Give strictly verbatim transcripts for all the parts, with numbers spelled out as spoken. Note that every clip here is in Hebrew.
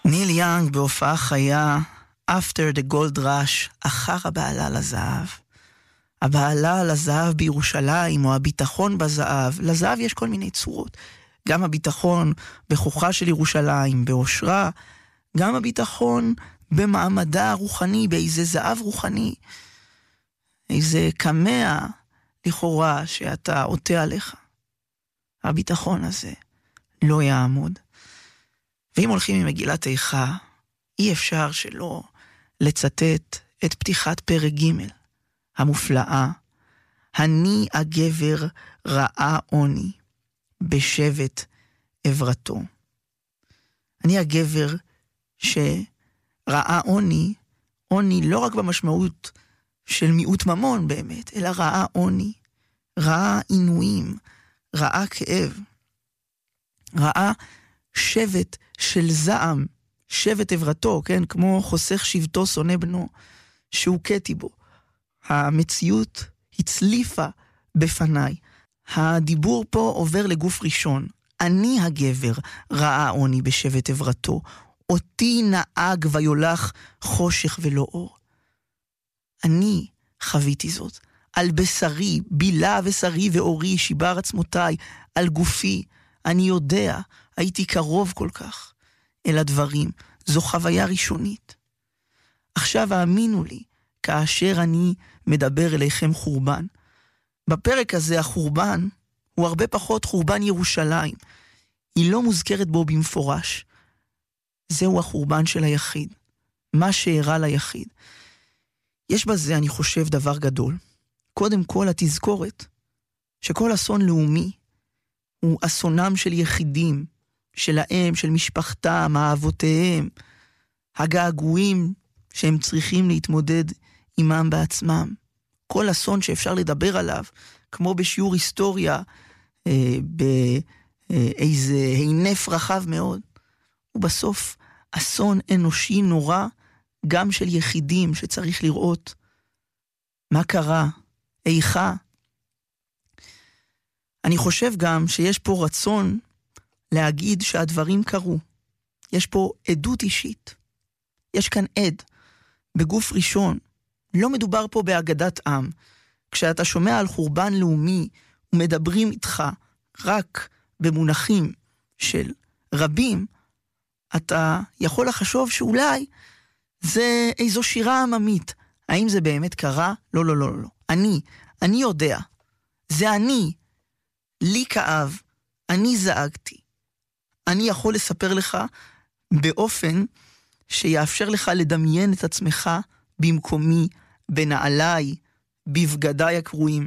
ניל יאנג בהופעה חיה, After the Gold Rush, אחר הבעלה לזהב. הבעלה לזהב בירושלים, או הביטחון בזהב. לזהב יש כל מיני צורות. גם הביטחון בכוחה של ירושלים, באושרה, גם הביטחון במעמדה הרוחני, באיזה זהב רוחני, איזה קמע לכאורה שאתה עוטה עליך. הביטחון הזה לא יעמוד. ואם הולכים ממגילת איכה, אי אפשר שלא לצטט את פתיחת פרק ג' המופלאה. אני הגבר ראה עוני בשבט עברתו. אני הגבר שראה עוני, עוני לא רק במשמעות של מיעוט ממון באמת, אלא ראה עוני, ראה עינויים, ראה כאב, ראה שבט של זעם, שבט עברתו, כן? כמו חוסך שבטו שונא בנו, שהוכיתי בו. המציאות הצליפה בפניי. הדיבור פה עובר לגוף ראשון. אני הגבר ראה עוני בשבט עברתו. אותי נהג ויולך חושך ולא אור. אני חוויתי זאת. על בשרי, בילה ושרי ואורי, שיבר עצמותיי, על גופי. אני יודע, הייתי קרוב כל כך אל הדברים. זו חוויה ראשונית. עכשיו האמינו לי, כאשר אני מדבר אליכם חורבן. בפרק הזה החורבן הוא הרבה פחות חורבן ירושלים. היא לא מוזכרת בו במפורש. זהו החורבן של היחיד. מה שאירע ליחיד. יש בזה, אני חושב, דבר גדול. קודם כל התזכורת, שכל אסון לאומי הוא אסונם של יחידים, שלהם, של משפחתם, האבותיהם, הגעגועים שהם צריכים להתמודד עמם בעצמם. כל אסון שאפשר לדבר עליו, כמו בשיעור היסטוריה, אה, באיזה הינף רחב מאוד, ובסוף אסון אנושי נורא, גם של יחידים שצריך לראות מה קרה, איכה. אני חושב גם שיש פה רצון להגיד שהדברים קרו. יש פה עדות אישית. יש כאן עד, בגוף ראשון. לא מדובר פה באגדת עם. כשאתה שומע על חורבן לאומי, ומדברים איתך רק במונחים של רבים, אתה יכול לחשוב שאולי זה איזו שירה עממית. האם זה באמת קרה? לא, לא, לא, לא. אני, אני יודע. זה אני. לי כאב. אני זעגתי. אני יכול לספר לך באופן שיאפשר לך לדמיין את עצמך במקומי, בנעליי, בבגדיי הקרועים.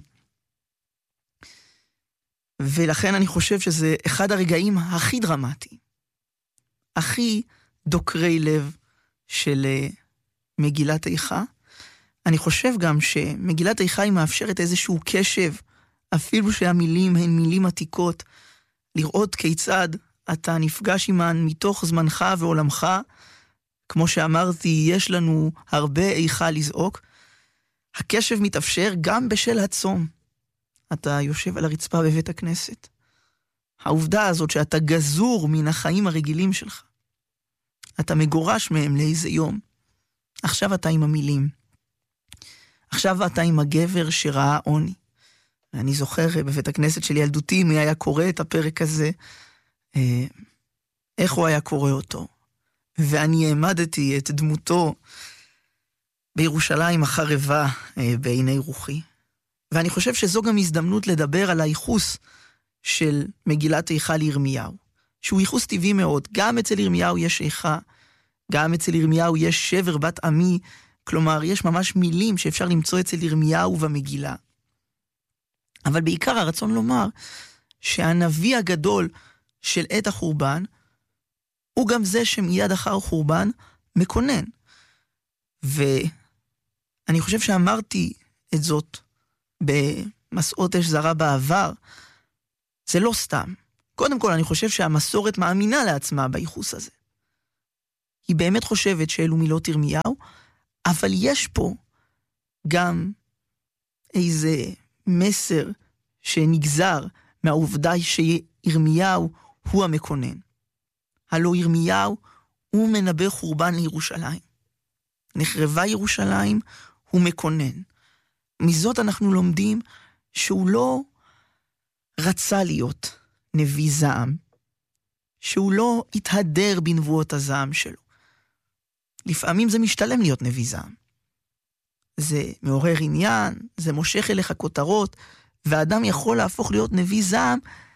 ולכן אני חושב שזה אחד הרגעים הכי דרמטיים, הכי דוקרי לב של מגילת איכה. אני חושב גם שמגילת איכה היא מאפשרת איזשהו קשב, אפילו שהמילים הן מילים עתיקות, לראות כיצד אתה נפגש עמן מתוך זמנך ועולמך. כמו שאמרתי, יש לנו הרבה איכה לזעוק. הקשב מתאפשר גם בשל הצום. אתה יושב על הרצפה בבית הכנסת. העובדה הזאת שאתה גזור מן החיים הרגילים שלך. אתה מגורש מהם לאיזה יום. עכשיו אתה עם המילים. עכשיו אתה עם הגבר שראה עוני. ואני זוכר בבית הכנסת של ילדותי, מי היה קורא את הפרק הזה, איך הוא היה קורא אותו. ואני העמדתי את דמותו בירושלים החרבה בעיני רוחי. ואני חושב שזו גם הזדמנות לדבר על הייחוס של מגילת איכה לירמיהו, שהוא ייחוס טבעי מאוד. גם אצל ירמיהו יש איכה, גם אצל ירמיהו יש שבר בת עמי, כלומר יש ממש מילים שאפשר למצוא אצל ירמיהו במגילה. אבל בעיקר הרצון לומר שהנביא הגדול של עת החורבן, הוא גם זה שמיד אחר חורבן מקונן. ואני חושב שאמרתי את זאת במסעות אש זרה בעבר, זה לא סתם. קודם כל אני חושב שהמסורת מאמינה לעצמה בייחוס הזה. היא באמת חושבת שאלו מילות ירמיהו, אבל יש פה גם איזה מסר שנגזר מהעובדה שירמיהו הוא המקונן. הלא ירמיהו הוא מנבא חורבן לירושלים. נחרבה ירושלים, הוא מקונן. מזאת אנחנו לומדים שהוא לא רצה להיות נביא זעם, שהוא לא התהדר בנבואות הזעם שלו. לפעמים זה משתלם להיות נביא זעם. זה מעורר עניין, זה מושך אליך כותרות, והאדם יכול להפוך להיות נביא זעם,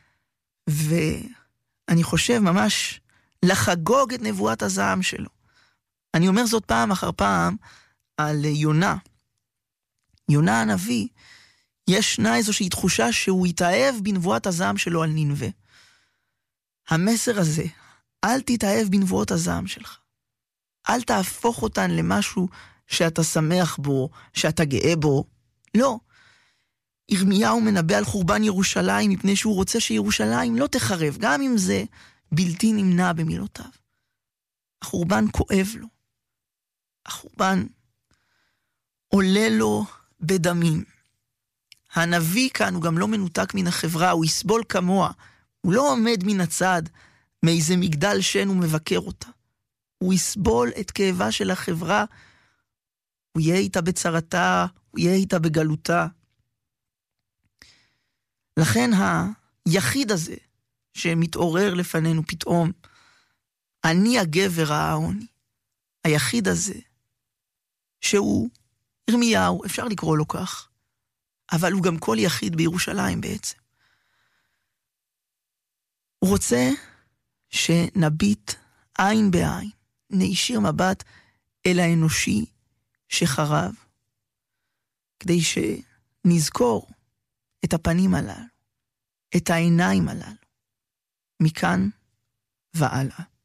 ואני חושב ממש לחגוג את נבואת הזעם שלו. אני אומר זאת פעם אחר פעם על יונה. יונה הנביא, ישנה איזושהי תחושה שהוא יתאהב בנבואת הזעם שלו על נינווה. המסר הזה, אל תתאהב בנבואות הזעם שלך. אל תהפוך אותן למשהו שאתה שמח בו, שאתה גאה בו. לא. ירמיהו מנבא על חורבן ירושלים מפני שהוא רוצה שירושלים לא תחרב, גם אם זה בלתי נמנע במילותיו. החורבן כואב לו. החורבן עולה לו בדמים. הנביא כאן הוא גם לא מנותק מן החברה, הוא יסבול כמוה. הוא לא עומד מן הצד מאיזה מגדל שן ומבקר אותה. הוא יסבול את כאבה של החברה, הוא יהיה איתה בצרתה, הוא יהיה איתה בגלותה. לכן היחיד הזה שמתעורר לפנינו פתאום, אני הגבר העוני, היחיד הזה, שהוא ירמיהו, אפשר לקרוא לו כך, אבל הוא גם כל יחיד בירושלים בעצם. הוא רוצה שנביט עין בעין, נישיר מבט אל האנושי שחרב, כדי שנזכור את הפנים הללו, את העיניים הללו, מכאן והלאה.